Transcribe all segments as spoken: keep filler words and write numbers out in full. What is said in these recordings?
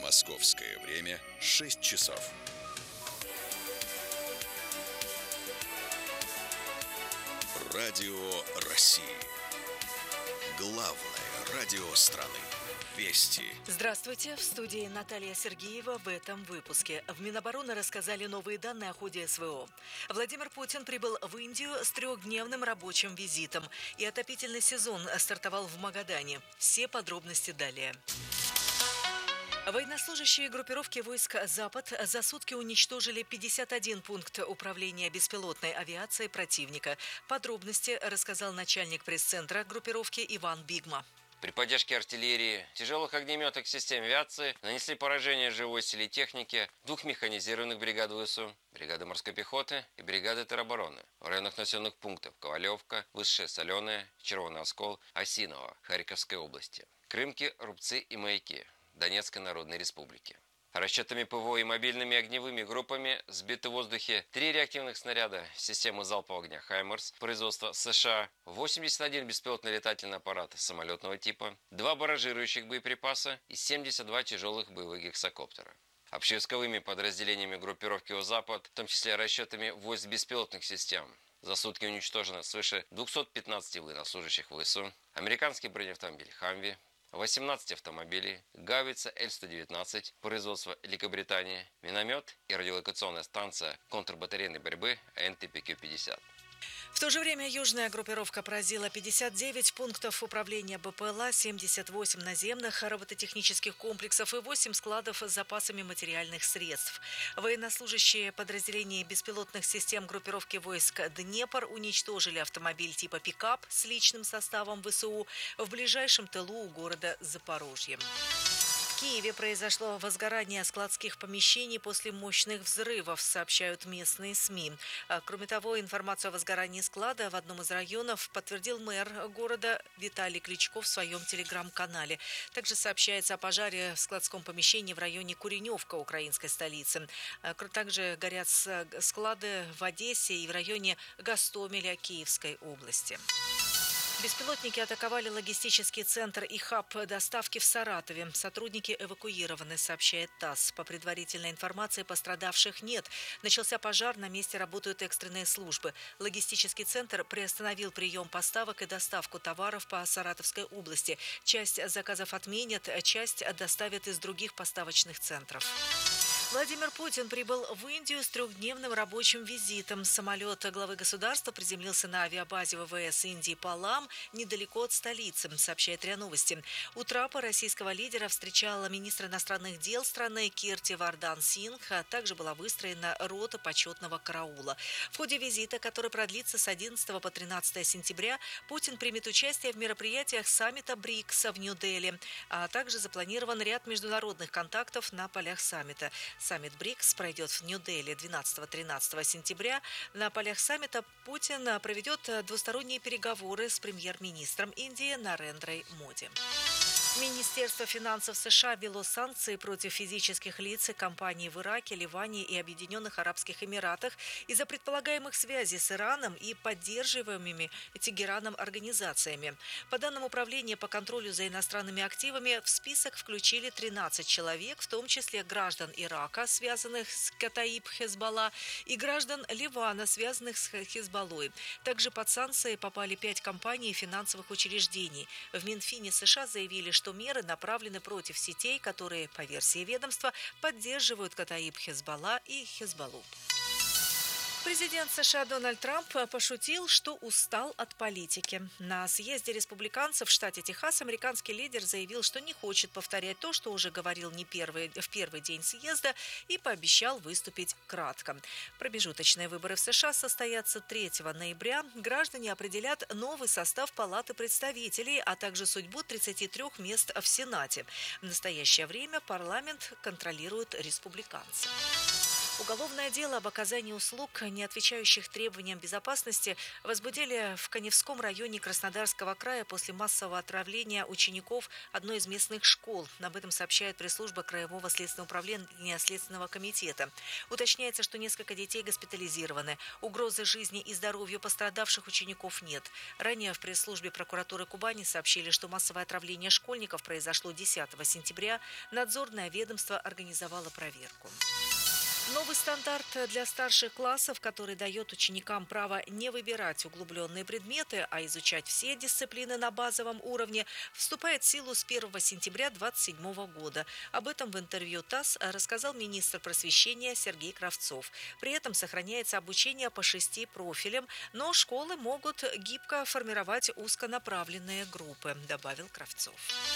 Московское время шесть часов. Радио России. Главное радио страны. Вести. Здравствуйте. В студии Наталья Сергеева. В этом выпуске. В Минобороны рассказали новые данные о ходе СВО. Владимир Путин прибыл в Индию с трехдневным рабочим визитом. И отопительный сезон стартовал в Магадане. Все подробности далее. Военнослужащие группировки войск «Запад» за сутки уничтожили пятьдесят один пункт управления беспилотной авиацией противника. Подробности рассказал начальник пресс-центра группировки Иван Бигма. При поддержке артиллерии, тяжелых огнеметок систем авиации нанесли поражение живой силе техники двух механизированных бригад ВСУ, бригады морской пехоты и бригады теробороны в районах населенных пунктов Ковалевка, Высшее Соленое, Червоный Оскол, Осиново, Харьковской области, Крымки, Рубцы и Маяки Донецкой Народной Республики. Расчетами ПВО и мобильными огневыми группами сбиты в воздухе три реактивных снаряда системы залпового огня «Хаймерс» производства США, восемьдесят один беспилотный летательный аппарат самолетного типа, два барражирующих боеприпаса и семьдесят два тяжелых боевых гексакоптера. Общевойсковыми подразделениями группировки «О Запад», в том числе расчетами войск беспилотных систем, за сутки уничтожено свыше двухсот пятнадцати военнослужащих ВСУ, американский бронеавтомобиль «Хамви», восемнадцать автомобилей, гаубица Л сто девятнадцать, производства Великобритании, миномет и радиолокационная станция контрбатарейной борьбы эн тэ пэ ка пятьдесят. В то же время южная группировка поразила пятьдесят девять пунктов управления БПЛА, семьдесят восемь наземных робототехнических комплексов и восемь складов с запасами материальных средств. Военнослужащие подразделений беспилотных систем группировки войск «Днепр» уничтожили автомобиль типа пикап с личным составом ВСУ в ближайшем тылу у города Запорожье. В Киеве произошло возгорание складских помещений после мощных взрывов, сообщают местные СМИ. Кроме того, информацию о возгорании склада в одном из районов подтвердил мэр города Виталий Кличко в своем телеграм-канале. Также сообщается о пожаре в складском помещении в районе Куреневка украинской столицы. Также горят склады в Одессе и в районе Гостомеля Киевской области. Беспилотники атаковали логистический центр и хаб доставки в Саратове. Сотрудники эвакуированы, сообщает ТАСС. По предварительной информации, пострадавших нет. Начался пожар, на месте работают экстренные службы. Логистический центр приостановил прием поставок и доставку товаров по Саратовской области. Часть заказов отменят, часть доставят из других поставочных центров. Владимир Путин прибыл в Индию с трехдневным рабочим визитом. Самолет главы государства приземлился на авиабазе вэ вэ эс Индии Палам недалеко от столицы, сообщает РИА Новости. У трапа российского лидера встречала министр иностранных дел страны Кирти Вардан Сингх, а также была выстроена рота почетного караула. В ходе визита, который продлится с одиннадцатого по тринадцатое сентября, Путин примет участие в мероприятиях саммита БРИКС в Нью-Дели, а также запланирован ряд международных контактов на полях саммита. Саммит БРИКС пройдет в Нью-Дели двенадцатого-тринадцатого сентября. На полях саммита Путин проведет двусторонние переговоры с премьер-министром Индии Нарендрой Моди. Министерство финансов США ввело санкции против физических лиц и компаний в Ираке, Ливане и Объединенных Арабских Эмиратах из-за предполагаемых связей с Ираном и поддерживаемыми Тегераном организациями. По данным Управления по контролю за иностранными активами, в список включили тринадцать человек, в том числе граждан Ирака, связанных с Катаиб Хезболла, и граждан Ливана, связанных с Хезболлой. Также под санкции попали пять компаний и финансовых учреждений. В Минфине США заявили, что меры направлены против сетей, которые, по версии ведомства, поддерживают Катаиб Хезболла и Хезболлу. Президент США Дональд Трамп пошутил, что устал от политики. На съезде республиканцев в штате Техас американский лидер заявил, что не хочет повторять то, что уже говорил не первый, в первый день съезда, и пообещал выступить кратко. Промежуточные выборы в США состоятся третьего ноября. Граждане определят новый состав Палаты представителей, а также судьбу тридцати трёх мест в Сенате. В настоящее время парламент контролируют республиканцы. Уголовное дело об оказании услуг, не отвечающих требованиям безопасности, возбудили в Каневском районе Краснодарского края после массового отравления учеников одной из местных школ. Об этом сообщает пресс-служба Краевого следственного управления Следственного комитета. Уточняется, что несколько детей госпитализированы. Угрозы жизни и здоровью пострадавших учеников нет. Ранее в пресс-службе прокуратуры Кубани сообщили, что массовое отравление школьников произошло десятого сентября. Надзорное ведомство организовало проверку. Новый стандарт для старших классов, который дает ученикам право не выбирать углубленные предметы, а изучать все дисциплины на базовом уровне, вступает в силу с первого сентября две тысячи двадцать седьмого года. Об этом в интервью ТАСС рассказал министр просвещения Сергей Кравцов. При этом сохраняется обучение по шести профилям, но школы могут гибко формировать узконаправленные группы, добавил Кравцов.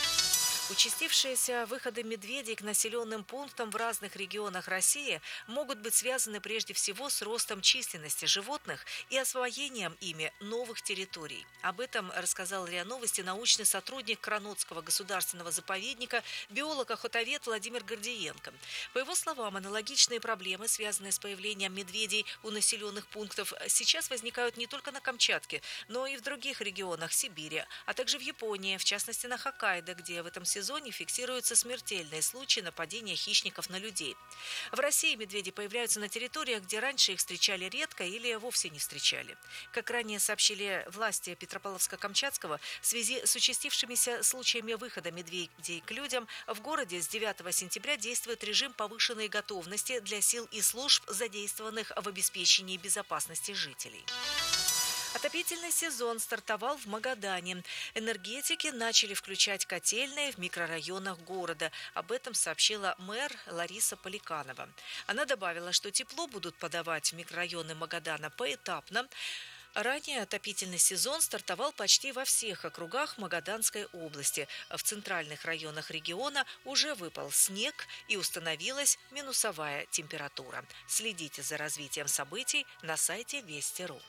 Участившиеся выходы медведей к населенным пунктам в разных регионах России могут быть связаны прежде всего с ростом численности животных и освоением ими новых территорий. Об этом рассказал РИА Новости научный сотрудник Кранотского государственного заповедника, биолог-охотовед Владимир Гордиенко. По его словам, аналогичные проблемы, связанные с появлением медведей у населенных пунктов, сейчас возникают не только на Камчатке, но и в других регионах Сибири, а также в Японии, в частности на Хоккайдо, где в этом сезоне сезоне фиксируются смертельные случаи нападения хищников на людей. В России медведи появляются на территориях, где раньше их встречали редко или вовсе не встречали. Как ранее сообщили власти Петропавловска-Камчатского, в связи с участившимися случаями выхода медведей к людям, в городе с девятого сентября действует режим повышенной готовности для сил и служб, задействованных в обеспечении безопасности жителей. Отопительный сезон стартовал в Магадане. Энергетики начали включать котельные в микрорайонах города. Об этом сообщила мэр Лариса Поликанова. Она добавила, что тепло будут подавать в микрорайоны Магадана поэтапно. Ранее отопительный сезон стартовал почти во всех округах Магаданской области. В центральных районах региона уже выпал снег и установилась минусовая температура. Следите за развитием событий на сайте Вести точка ру.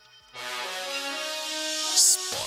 Спорт.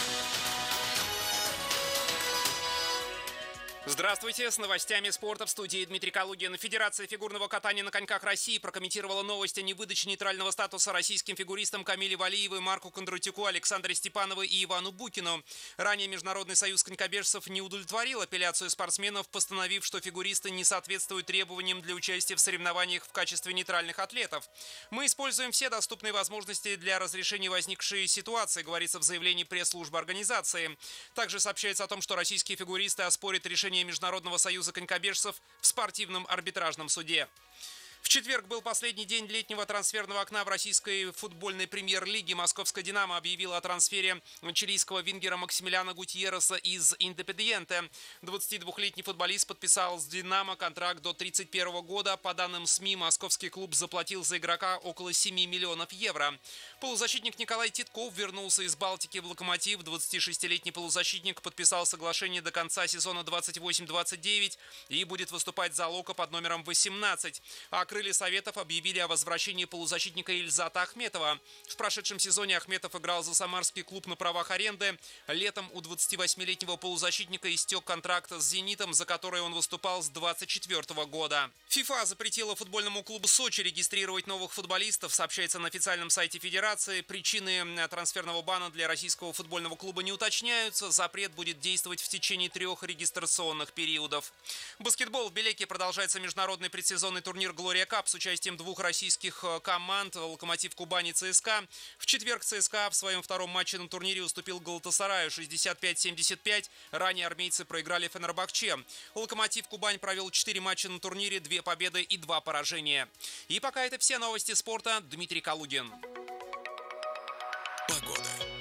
Здравствуйте, с новостями спорта в студии Дмитрий Калугин. Федерация фигурного катания на коньках России прокомментировала новость о невыдаче нейтрального статуса российским фигуристам Камиле Валиевой, Марку Кондратюку, Александре Степановой и Ивану Букину. Ранее Международный союз конькобежцев не удовлетворил апелляцию спортсменов, постановив, что фигуристы не соответствуют требованиям для участия в соревнованиях в качестве нейтральных атлетов. «Мы используем все доступные возможности для разрешения возникшей ситуации», говорится в заявлении пресс-службы организации. Также сообщается о том, что российские фигуристы оспорят решение Международного союза конькобежцев в спортивном арбитражном суде. В четверг был последний день летнего трансферного окна в российской футбольной премьер-лиге. Московская «Динамо» объявила о трансфере чилийского вингера Максимилиана Гутьерреса из «Индепендиенте». двадцатидвухлетний футболист подписал с «Динамо» контракт до тридцать первого года. По данным СМИ, московский клуб заплатил за игрока около семи миллионов евро. Полузащитник Николай Титков вернулся из Балтики в «Локомотив». двадцатишестилетний полузащитник подписал соглашение до конца сезона двадцать восемь двадцать девять и будет выступать за «Локо» под номером восемнадцать. А крылья Советов объявили о возвращении полузащитника Ильзата Ахметова. В прошедшем сезоне Ахметов играл за самарский клуб на правах аренды. Летом у двадцативосьмилетнего полузащитника истек контракт с «Зенитом», за который он выступал с двадцать четвёртого года. ФИФА запретила футбольному клубу «Сочи» регистрировать новых футболистов, сообщается на официальном сайте Федерации. Причины трансферного бана для российского футбольного клуба не уточняются. Запрет будет действовать в течение трех регистрационных периодов. Баскетбол в Белеке продолжается международный предсезонный турнир «Глория Кап» с участием двух российских команд «Локомотив Кубань» и ЦСКА. В четверг ЦСКА в своем втором матче на турнире уступил Галатасараю шестьдесят пять семьдесят пять. Ранее армейцы проиграли Фенербахче. «Локомотив Кубань» провел четыре матча на турнире, две победы и два поражения. И пока это все новости спорта. Дмитрий Калугин. Погода.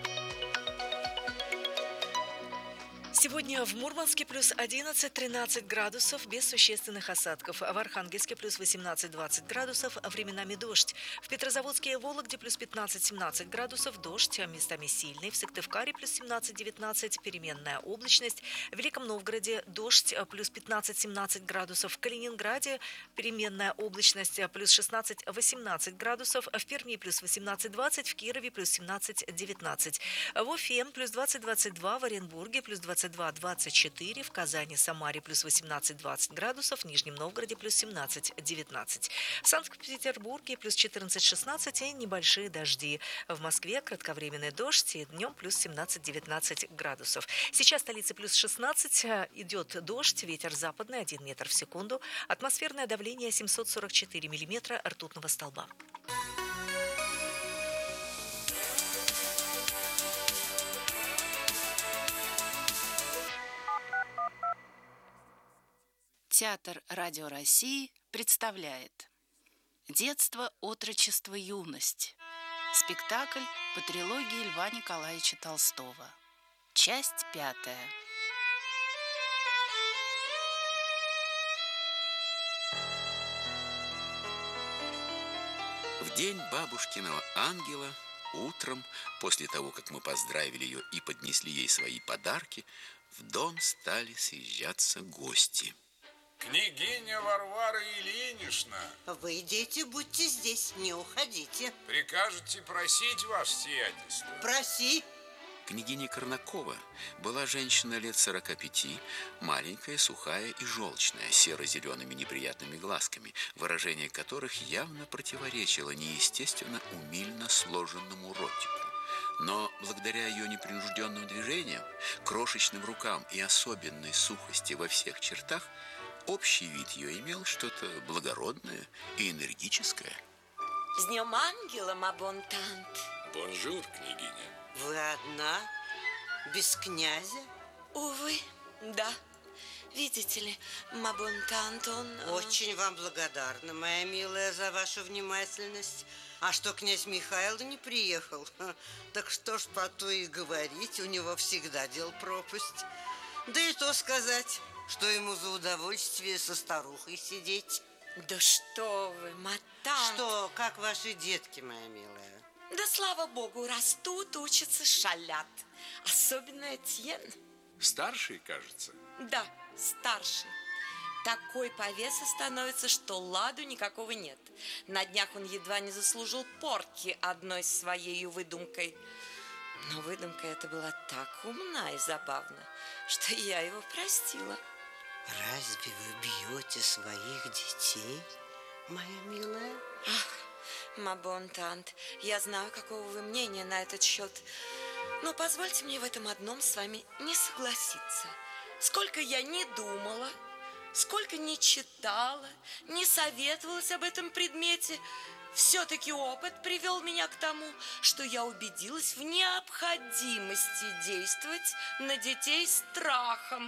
Сегодня в Мурманске плюс одиннадцать-тринадцать градусов без существенных осадков. В Архангельске плюс восемнадцать-двадцать градусов, временами дождь. В Петрозаводске и Вологде плюс пятнадцать-семнадцать градусов, дождь, местами сильный. В Сыктывкаре плюс семнадцать-девятнадцать, переменная облачность. В Великом Новгороде дождь, плюс пятнадцать-семнадцать градусов. В Калининграде переменная облачность, плюс шестнадцать-восемнадцать градусов. В Перми плюс восемнадцать-двадцать, в Кирове плюс семнадцать-девятнадцать. В Уфе плюс двадцать-двадцать два, в Оренбурге плюс двадцать два — двадцать четыре, в Казани, Самаре плюс восемнадцать — двадцать градусов, в Нижнем Новгороде плюс семнадцать — девятнадцать. В Санкт-Петербурге плюс четырнадцать — шестнадцать и небольшие дожди. В Москве кратковременный дождь и днем плюс семнадцать — девятнадцать градусов. Сейчас в столице плюс шестнадцать, идет дождь, ветер западный один метр в секунду, атмосферное давление семьсот сорок четыре миллиметра ртутного столба. Театр Радио России представляет «Детство, отрочество, юность». Спектакль по трилогии Льва Николаевича Толстого. Часть пятая. В день бабушкиного ангела утром, после того, как мы поздравили ее и поднесли ей свои подарки, в дом стали съезжаться гости. Княгиня Варвара Ильинична. Вы, дети, будьте здесь, не уходите. Прикажете просить ваше сиятельство? Проси. Княгиня Корнакова была женщина лет сорока пяти, маленькая, сухая и желчная, серо-зелеными неприятными глазками, выражение которых явно противоречило неестественно умильно сложенному ротику. Но благодаря ее непринужденным движениям, крошечным рукам и особенной сухости во всех чертах, общий вид ее имел что-то благородное и энергическое. С днем ангела, мабонтант. Бонжур, княгиня. Вы одна? Без князя? Увы, да. Видите ли, мабонтант, он... Очень вам благодарна, моя милая, за вашу внимательность. А что князь Михаил не приехал? Так что ж по то и говорить, у него всегда дел пропасть. Да и то сказать, что ему за удовольствие со старухой сидеть. Да что вы, матант. Что, как ваши детки, моя милая? Да слава богу, растут, учатся, шалят. Особенно Этьен. Старший, кажется. Да, старший. Такой повеса становится, что ладу никакого нет. На днях он едва не заслужил порки одной своей выдумкой. Но выдумка эта была так умна и забавна, что я его простила. Разве вы бьете своих детей, моя милая? Ах, мабонтант, я знаю, какого вы мнения на этот счет. Но позвольте мне в этом одном с вами не согласиться. Сколько я не думала, сколько не читала, не советовалась об этом предмете, все-таки опыт привел меня к тому, что я убедилась в необходимости действовать на детей страхом.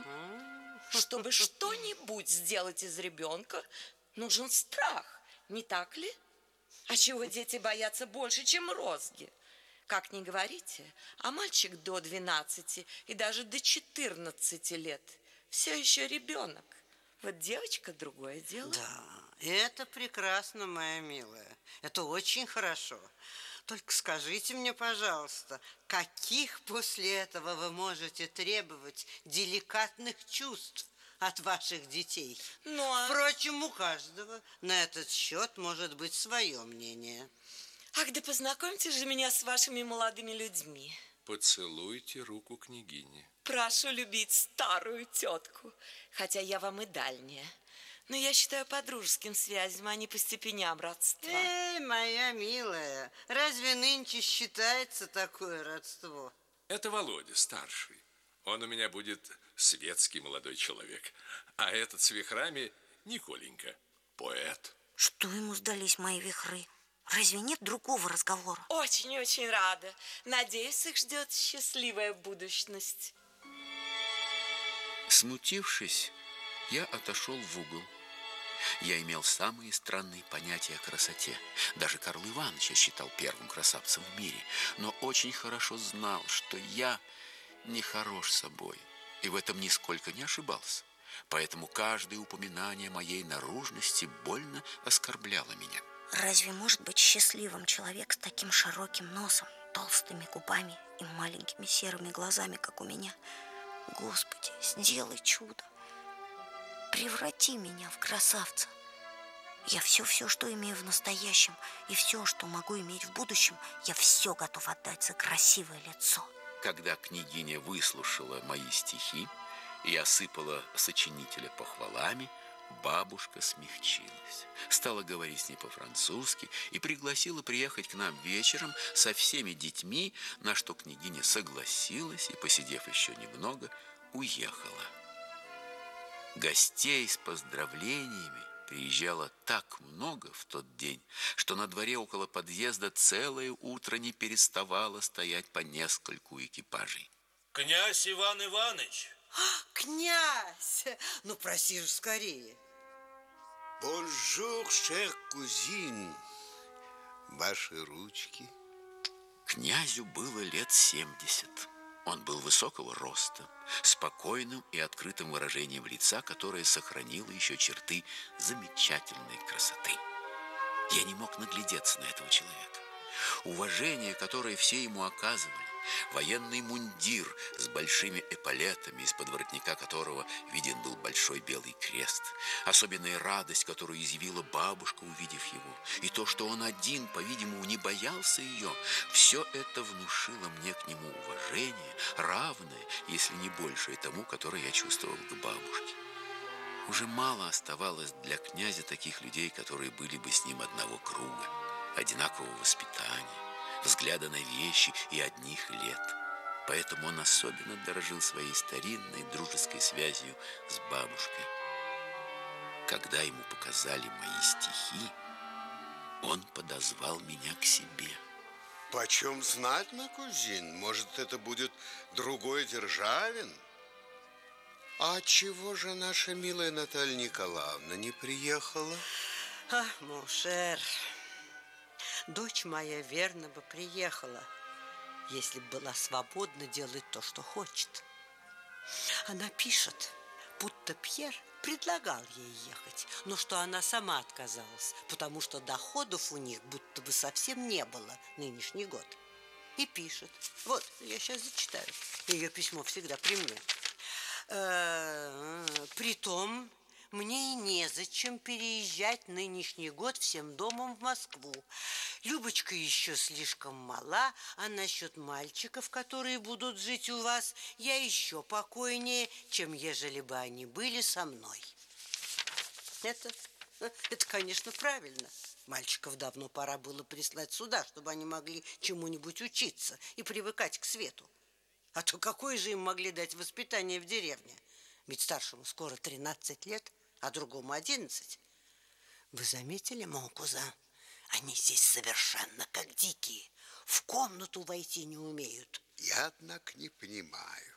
Чтобы что-нибудь сделать из ребенка, нужен страх, не так ли? А чего дети боятся больше, чем розги? Как ни говорите, а мальчик до двенадцати и даже до четырнадцати лет все еще ребенок. Вот девочка — другое дело. Да, это прекрасно, моя милая. Это очень хорошо. Только скажите мне, пожалуйста, каких после этого вы можете требовать деликатных чувств от ваших детей? Ну, а... Впрочем, у каждого на этот счет может быть свое мнение. Ах, да познакомьте же меня с вашими молодыми людьми. Поцелуйте руку княгини. Прошу любить старую тетку, хотя я вам и дальняя. Но я считаю по дружеским связям, а не по степеням родства. Эй, моя милая, разве нынче считается такое родство? Это Володя, старший. Он у меня будет светский молодой человек. А этот с вихрами Николенька, поэт. Что ему сдались мои вихры? Разве нет другого разговора? Очень-очень рада. Надеюсь, их ждет счастливая будущность. Смутившись, я отошел в угол. Я имел самые странные понятия о красоте. Даже Карл Иванович я считал первым красавцем в мире, но очень хорошо знал, что я не хорош собой, и в этом нисколько не ошибался. Поэтому каждое упоминание моей наружности больно оскорбляло меня. Разве может быть счастливым человек с таким широким носом, толстыми губами и маленькими серыми глазами, как у меня? Господи, сделай чудо. Преврати меня в красавца. Я все-все, что имею в настоящем, и все, что могу иметь в будущем, я все готов отдать за красивое лицо. Когда княгиня выслушала мои стихи и осыпала сочинителя похвалами, бабушка смягчилась, стала говорить с ней по-французски и пригласила приехать к нам вечером со всеми детьми, на что княгиня согласилась и, посидев еще немного, уехала. Гостей с поздравлениями приезжало так много в тот день, что на дворе около подъезда целое утро не переставало стоять по нескольку экипажей. Князь Иван Иванович! А, князь! Ну, проси же скорее. Бонжур, шер кузин. Ваши ручки. Князю было лет семьдесят. Он был высокого роста, спокойным и открытым выражением лица, которое сохранило еще черты замечательной красоты. Я не мог наглядеться на этого человека. Уважение, которое все ему оказывали, военный мундир с большими эполетами, из-под воротника которого виден был большой белый крест, особенная радость, которую изъявила бабушка, увидев его, и то, что он один, по-видимому, не боялся ее, все это внушило мне к нему уважение, равное, если не большее тому, которое я чувствовал к бабушке. Уже мало оставалось для князя таких людей, которые были бы с ним одного круга, одинакового воспитания, взгляда на вещи и одних лет. Поэтому он особенно дорожил своей старинной дружеской связью с бабушкой. Когда ему показали мои стихи, он подозвал меня к себе. Почем знать, мой кузин? Может, это будет другой Державин? А чего же наша милая Наталья Николаевна не приехала? А, Моншер, дочь моя верно бы приехала, если бы была свободна делать то, что хочет. Она пишет, будто Пьер предлагал ей ехать, но что она сама отказалась, потому что доходов у них будто бы совсем не было нынешний год. И пишет. Вот, я сейчас зачитаю. Ее письмо всегда при мне. Притом, мне и незачем переезжать нынешний год всем домом в Москву. Любочка еще слишком мала, а насчет мальчиков, которые будут жить у вас, я еще покойнее, чем ежели бы они были со мной. Это, это, конечно, правильно. Мальчиков давно пора было прислать сюда, чтобы они могли чему-нибудь учиться и привыкать к свету. А то какое же им могли дать воспитание в деревне? Ведь старшему скоро тринадцать лет, а другому одиннадцать. Вы заметили, мон кузен? Они здесь совершенно как дикие. В комнату войти не умеют. Я, однако, не понимаю,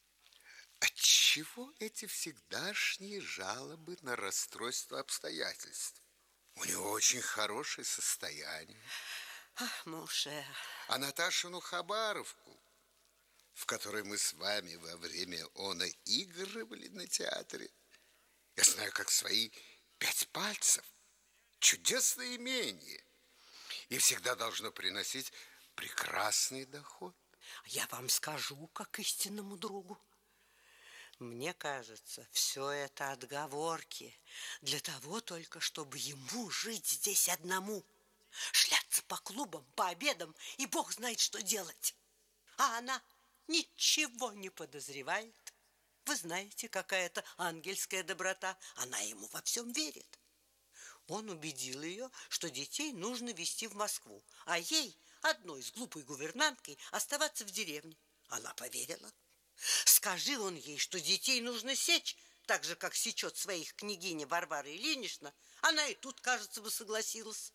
отчего эти всегдашние жалобы на расстройство обстоятельств? У него очень хорошее состояние. Ах, Моше. А Наташину Хабаровку, в которой мы с вами во время она игрывали на театре, я знаю, как свои пять пальцев. Чудесное имение. И всегда должно приносить прекрасный доход. Я вам скажу, как истинному другу. Мне кажется, все это отговорки для того только, чтобы ему жить здесь одному. Шляться по клубам, по обедам, и бог знает, что делать. А она ничего не подозревает. Вы знаете, какая-то ангельская доброта. Она ему во всем верит. Он убедил ее, что детей нужно везти в Москву, а ей, одной с глупой гувернанткой, оставаться в деревне. Она поверила. Скажи он ей, что детей нужно сечь, так же, как сечет своих княгиня Варвара Ильинична, она и тут, кажется, бы согласилась.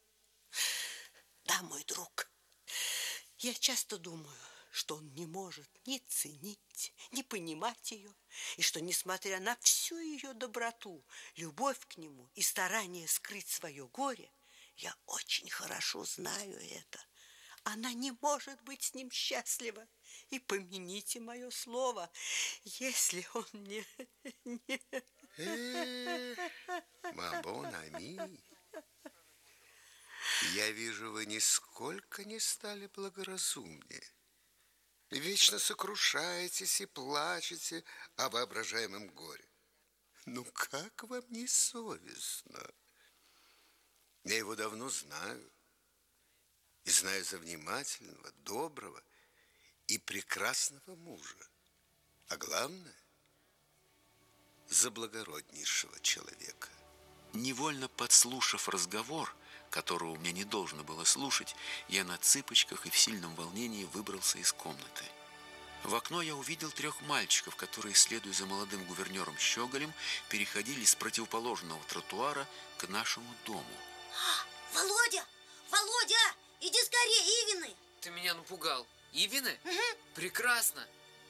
Да, мой друг, я часто думаю, что он не может ни ценить, ни понимать ее, и что, несмотря на всю ее доброту, любовь к нему и старание скрыть свое горе, я очень хорошо знаю это. Она не может быть с ним счастлива. И помяните мое слово, если он не... не... Ма бон ами, я вижу, вы нисколько не стали благоразумнее. Вечно сокрушаетесь и плачете о воображаемом горе. Ну, как вам не совестно? Я его давно знаю. И знаю за внимательного, доброго и прекрасного мужа, а главное, за благороднейшего человека. Невольно подслушав разговор, которого мне не должно было слушать, я на цыпочках и в сильном волнении выбрался из комнаты. В окно я увидел трех мальчиков, которые, следуя за молодым гувернером Щеголем, переходили с противоположного тротуара к нашему дому. Володя! Володя! Иди скорее, Ивины! Ты меня напугал. Ивины? Угу. Прекрасно.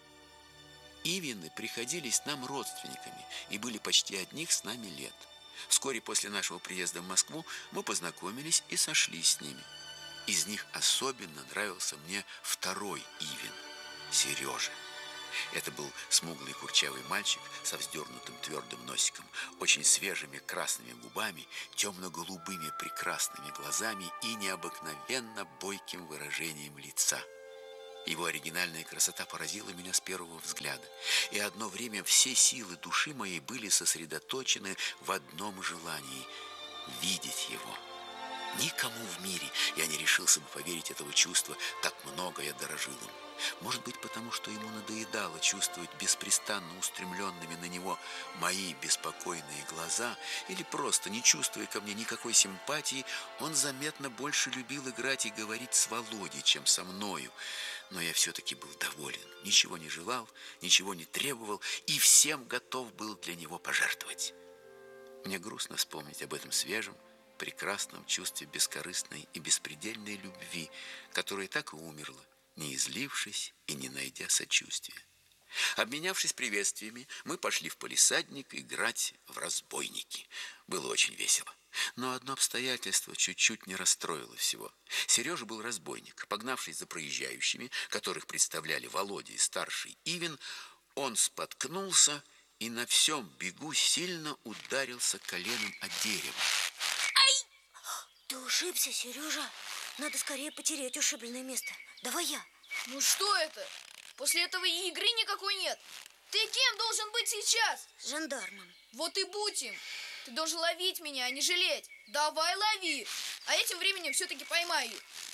Ивины приходились нам родственниками и были почти одних с нами лет. Вскоре после нашего приезда в Москву мы познакомились и сошлись с ними. Из них особенно нравился мне второй Ивин – Сережа. Это был смуглый курчавый мальчик со вздернутым твердым носиком, очень свежими красными губами, темно-голубыми прекрасными глазами и необыкновенно бойким выражением лица. Его оригинальная красота поразила меня с первого взгляда, и одно время все силы души моей были сосредоточены в одном желании – видеть его. Никому в мире я не решился бы поверить этого чувства, так много я дорожил им. Может быть, потому что ему надоедало чувствовать беспрестанно устремленными на него мои беспокойные глаза, или просто, не чувствуя ко мне никакой симпатии, он заметно больше любил играть и говорить с Володей, чем со мною. Но я все-таки был доволен, ничего не желал, ничего не требовал и всем готов был для него пожертвовать. Мне грустно вспомнить об этом свежем, прекрасном чувстве бескорыстной и беспредельной любви, которое так и умерло, не излившись и не найдя сочувствия. Обменявшись приветствиями, мы пошли в палисадник играть в разбойники. Было очень весело. Но одно обстоятельство чуть-чуть не расстроило всего. Сережа был разбойник. Погнавшись за проезжающими, которых представляли Володя и старший Ивин, он споткнулся и на всем бегу сильно ударился коленом о дерево. Ай! Ты ушибся, Сережа. Надо скорее потереть ушибленное место. Давай я. Ну что это? После этого и игры никакой нет. Ты кем должен быть сейчас? Жандармом. Вот и будь им. Ты должен ловить меня, а не жалеть. Давай лови. А этим временем все-таки поймаю.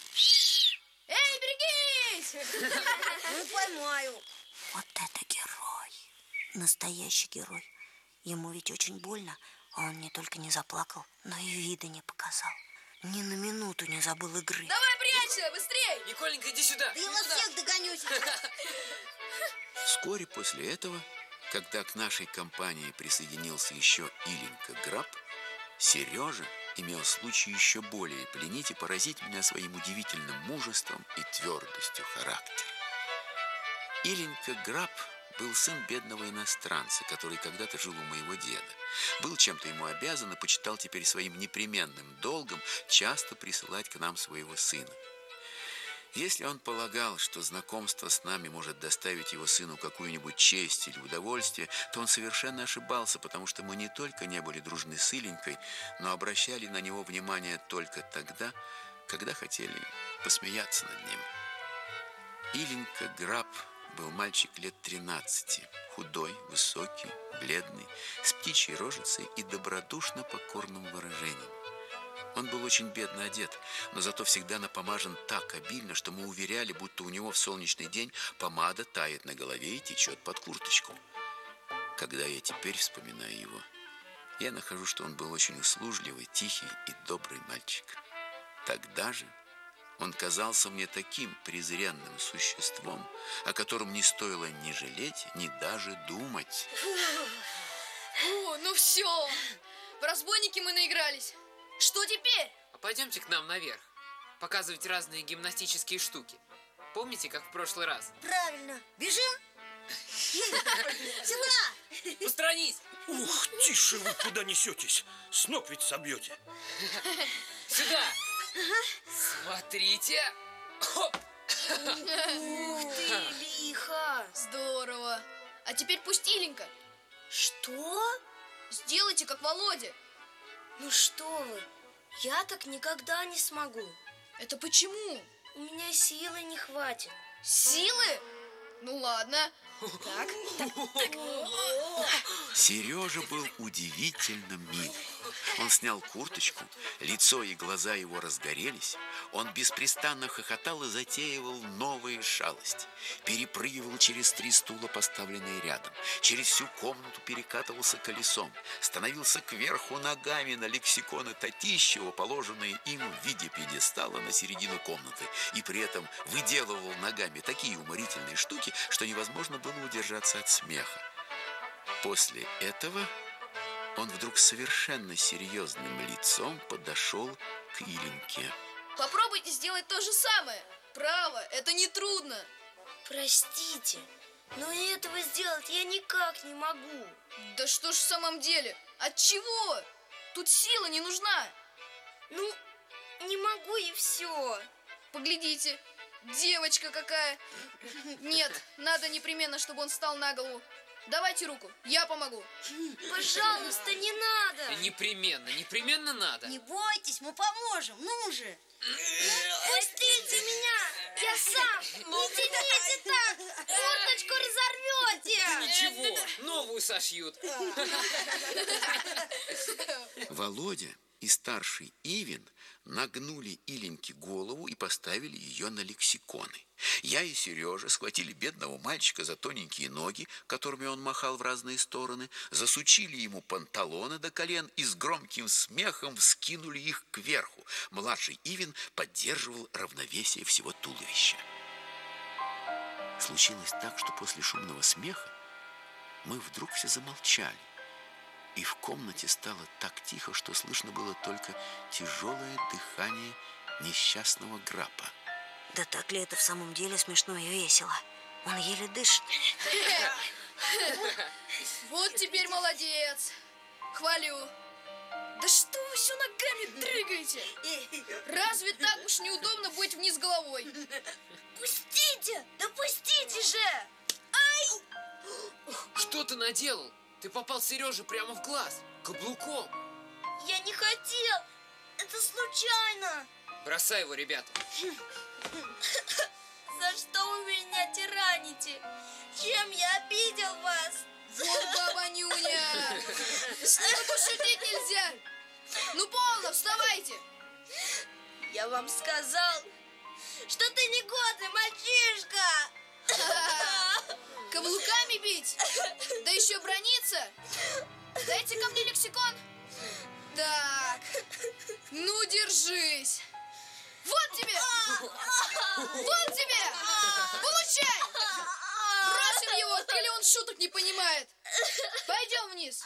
Эй, берегись! Ну, поймаю. Вот это герой. Настоящий герой. Ему ведь очень больно, а он не только не заплакал, но и вида не показал. Ни на минуту не забыл игры. Давай, прячься, быстрей! Николенька, иди сюда! Да я вас всех догоню сейчас! Вскоре после этого, когда к нашей компании присоединился еще Иленька Граб, Сережа имел случай еще более пленить и поразить меня своим удивительным мужеством и твердостью характера. Иленька Граб был сын бедного иностранца, который когда-то жил у моего деда. Был чем-то ему обязан и почитал теперь своим непременным долгом часто присылать к нам своего сына. Если он полагал, что знакомство с нами может доставить его сыну какую-нибудь честь или удовольствие, то он совершенно ошибался, потому что мы не только не были дружны с Иленькой, но обращали на него внимание только тогда, когда хотели посмеяться над ним. Иленька Граб был мальчик лет тринадцати, худой, высокий, бледный, с птичьей рожицей и добродушно покорным выражением. Он был очень бедно одет, но зато всегда напомажен так обильно, что мы уверяли, будто у него в солнечный день помада тает на голове и течет под курточку. Когда я теперь вспоминаю его, я нахожу, что он был очень услужливый, тихий и добрый мальчик. Тогда же он казался мне таким презренным существом, о котором не стоило ни жалеть, ни даже думать. О, ну все, в разбойники мы наигрались. Что теперь? А пойдемте к нам наверх, показывать разные гимнастические штуки. Помните, как в прошлый раз? Правильно. Бежим? Сюда! Устранись! Ух, тише вы куда несетесь? С ног ведь собьете. Сюда! Смотрите! Хоп! Ух ты, лихо! Здорово! А теперь пусть Иленька. Что? Сделайте, как Володя. Ну что вы, я так никогда не смогу. Это почему? У меня силы не хватит. Силы? Ну ладно, Так, так, так. Сережа был удивительно мил. Он снял курточку, лицо и глаза его разгорелись. Он беспрестанно хохотал и затеивал новые шалости. Перепрыгивал через три стула, поставленные рядом. Через всю комнату перекатывался колесом. Становился кверху ногами на лексиконы Татищева, положенные им в виде пьедестала на середину комнаты. И при этом выделывал ногами такие уморительные штуки, что невозможно было удержаться от смеха. После этого он вдруг совершенно серьезным лицом подошел к Иленьке. Попробуйте сделать то же самое. Право, это не трудно. Простите, но этого сделать я никак не могу. Да что ж в самом деле? От чего? Тут сила не нужна. Ну, не могу и все. Поглядите, девочка какая. Нет, надо непременно, чтобы он встал на голову. Давайте руку, я помогу. Пожалуйста, не надо. Непременно, непременно надо. Не бойтесь, мы поможем, ну же. Пустите меня, я сам. Не тяните так, курточку разорвете. Да ничего, новую сошьют. Володя и старший Ивин нагнули Иленьке голову и поставили ее на лексиконы. Я и Сережа схватили бедного мальчика за тоненькие ноги, которыми он махал в разные стороны, засучили ему панталоны до колен и с громким смехом вскинули их кверху. Младший Ивин поддерживал равновесие всего туловища. Случилось так, что после шумного смеха мы вдруг все замолчали. И в комнате стало так тихо, что слышно было только тяжелое дыхание несчастного Грапа. Да так ли это в самом деле смешно и весело? Он еле дышит. Вот теперь молодец. Хвалю. Да что вы все ногами дрыгаете? Разве так уж неудобно быть вниз головой? Пустите, да пустите же. Ай! Что ты наделал? Ты попал Сереже прямо в глаз, каблуком. Я не хотел. Это случайно. Бросай его, ребята. За что вы меня тираните? Чем я обидел вас? Вот баба Нюня. С ним пошутить нельзя. Ну, полно, вставайте. Я вам сказал, что ты негодный мальчишка. Каблуками бить? Да еще брониться? Дайте ко мне лексикон. Так, ну держись. Вот тебе! Вот тебе! Получай! Бросим его, или он шуток не понимает. Пойдем вниз.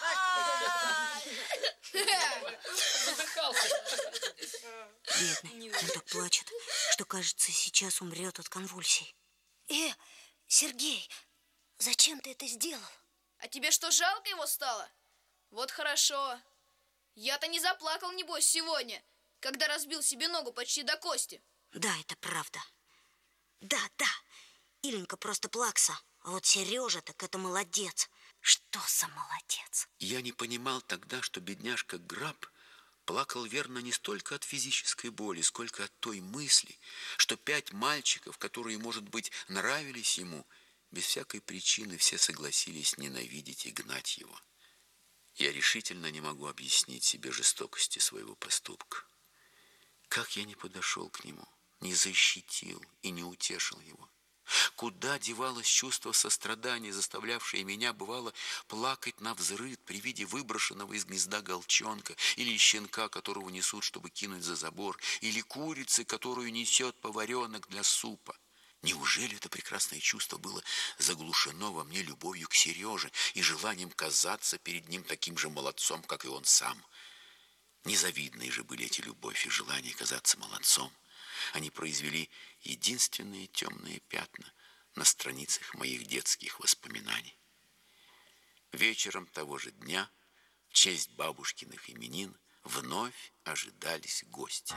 Бедный, он так плачет, что, кажется, сейчас умрет от конвульсий. Э, Сергей, зачем ты это сделал? А тебе что, жалко его стало? Вот хорошо. Я-то не заплакал, небось, сегодня, когда разбил себе ногу почти до кости. Да, это правда. Да, да, Иленька просто плакса. А вот Сережа так это молодец. Что за молодец? Я не понимал тогда, что бедняжка Граб плакал, верно, не столько от физической боли, сколько от той мысли, что пять мальчиков, которые, может быть, нравились ему, без всякой причины все согласились ненавидеть и гнать его. Я решительно не могу объяснить себе жестокости своего поступка. Как я не подошел к нему, не защитил и не утешил его? Куда девалось чувство сострадания, заставлявшее меня, бывало, плакать навзрыд при виде выброшенного из гнезда голчонка, или щенка, которого несут, чтобы кинуть за забор, или курицы, которую несет поваренок для супа? Неужели это прекрасное чувство было заглушено во мне любовью к Сереже и желанием казаться перед ним таким же молодцом, как и он сам? Незавидные же были эти любовь и желание казаться молодцом. Они произвели единственные темные пятна на страницах моих детских воспоминаний. Вечером того же дня, в честь бабушкиных именин, вновь ожидались гости.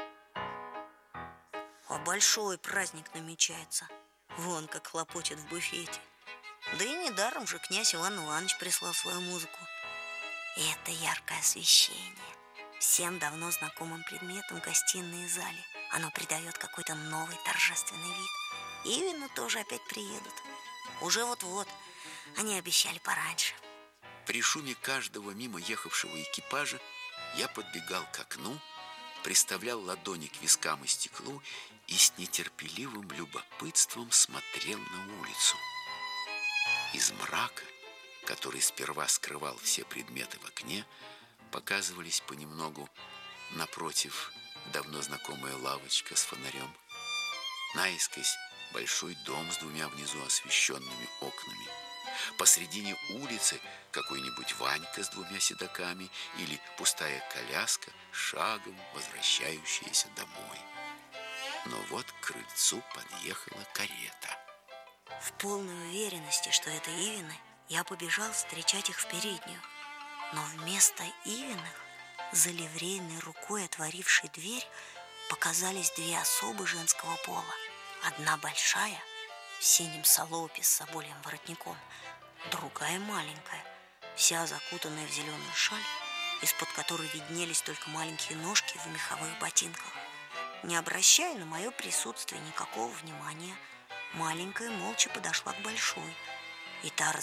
А большой праздник намечается. Вон как хлопочет в буфете. Да и недаром же князь Иван Иванович прислал свою музыку. И это яркое освещение. Всем давно знакомым предметом гостиной и зале. Оно придает какой-то новый торжественный вид. И именно тоже опять приедут. Уже вот-вот. Они обещали пораньше. При шуме каждого мимо ехавшего экипажа я подбегал к окну, приставлял ладони к вискам и стеклу и с нетерпеливым любопытством смотрел на улицу. Из мрака, который сперва скрывал все предметы в окне, показывались понемногу напротив давно знакомая лавочка с фонарем, наискось большой дом с двумя внизу освещенными окнами, посредине улицы какой-нибудь Ванька с двумя седоками или пустая коляска, шагом возвращающаяся домой. Но вот к крыльцу подъехала карета. В полной уверенности, что это Ивины, я побежал встречать их в переднюю. Но вместо Ивиных, за ливрейной рукой отворившей дверь, показались две особы женского пола. Одна большая, в синем салопе с собольем воротником, другая маленькая, вся закутанная в зеленую шаль, из-под которой виднелись только маленькие ножки в меховых ботинках. Не обращая на мое присутствие никакого внимания, маленькая молча подошла к большой, и та